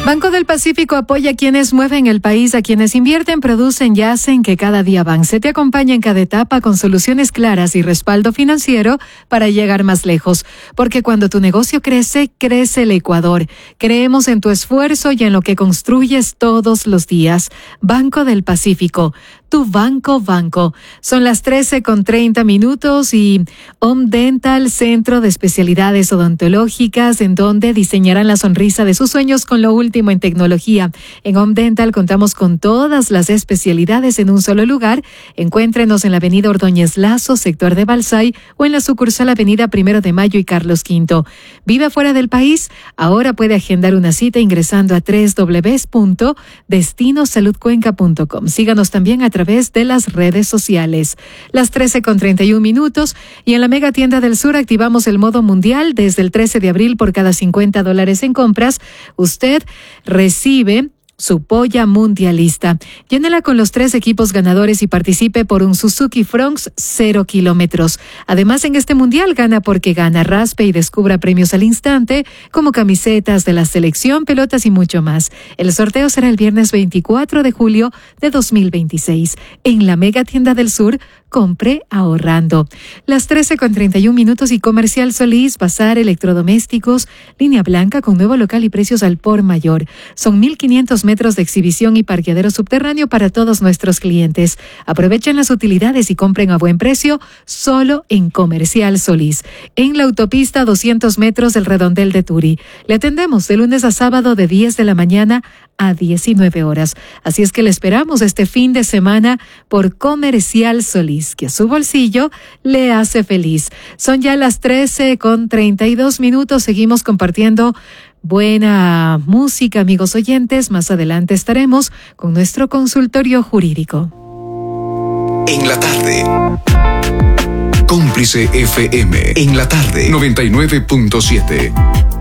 Banco del Pacífico apoya a quienes mueven el país, a quienes invierten, producen y hacen que cada día avance. Te acompaña en cada etapa con soluciones claras y respaldo financiero para llegar más lejos. Porque cuando tu negocio crece, crece el Ecuador. Creemos en tu esfuerzo y en lo que construyes todos los días. Banco del Pacífico. Tu banco. Son las 13:30 y Home Dental, centro de especialidades odontológicas, en donde diseñarán la sonrisa de sus sueños con lo último en tecnología. En Home Dental contamos con todas las especialidades en un solo lugar. Encuéntrenos en la avenida Ordóñez Lazo, sector de Balsay, o en la sucursal avenida 1 de Mayo y Carlos V. ¿Vive fuera del país? Ahora puede agendar una cita ingresando a www.destinosaludcuenca.com. Síganos también a través de las redes sociales. Las 13:31 y en la Mega Tienda del Sur activamos el modo mundial. Desde el 13 de abril, por cada $50 en compras, usted recibe su polla mundialista. Llénela con los 3 equipos ganadores y participe por un Suzuki Fronx 0 kilómetros. Además, en este mundial gana porque gana. Raspe y descubra premios al instante, como camisetas de la selección, pelotas y mucho más. El sorteo será el viernes 24 de julio de 2026. En la Mega Tienda del Sur, compre ahorrando. Las 13:31 y Comercial Solís, bazar electrodomésticos, línea blanca con nuevo local y precios al por mayor. Son 1,500 metros de exhibición y parqueadero subterráneo para todos nuestros clientes. Aprovechen las utilidades y compren a buen precio solo en Comercial Solís. En la autopista 200 metros del Redondel de Turi. Le atendemos de lunes a sábado de 10 de la mañana a 19 horas. Así es que le esperamos este fin de semana por Comercial Solís, que a su bolsillo le hace feliz. Son ya las 13:32. Seguimos compartiendo buena música, amigos oyentes. Más adelante estaremos con nuestro consultorio jurídico. En la tarde. Cómplice FM. En la tarde. 99.7.